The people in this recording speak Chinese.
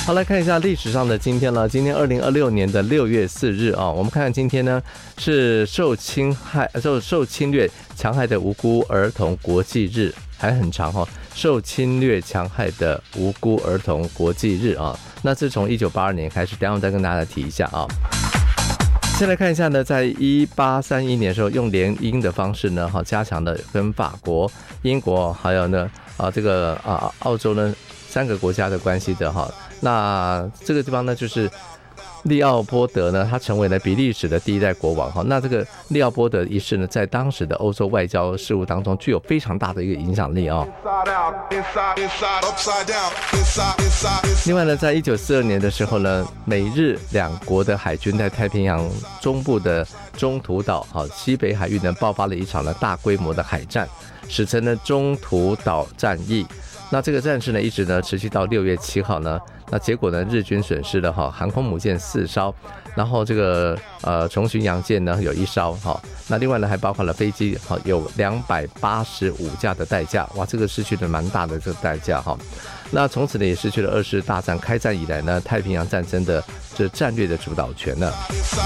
好，来看一下历史上的今天了。今天2026年的6月4日啊，我们看看今天呢是受侵略强害的无辜儿童国际日，还很长哈。受侵略强害的无辜儿童国际日啊，那是从1982年开始，等一下我再跟大家提一下啊。先来看一下呢，在1831年的时候，用联英的方式呢，加强了跟法国、英国还有呢澳洲呢3个国家的关系的哈。那这个地方呢，就是利奥波德呢，他成为了比利时的第一代国王哈。那这个利奥波德一世呢，在当时的欧洲外交事务当中具有非常大的一个影响力啊。另外呢，在1942年的时候呢，美日两国的海军在太平洋中部的中途岛西北海域呢，爆发了一场呢大规模的海战，史称呢中途岛战役。那这个战事呢，一直呢持续到6月7号呢。那结果呢，日军损失了航空母舰4艘，然后这个重巡洋舰呢有1艘那另外呢还包括了飞机有285架的代价，哇，这个失去了蛮大的这个代价那从此呢也失去了2次大战开战以来呢太平洋战争的这战略的主导权了。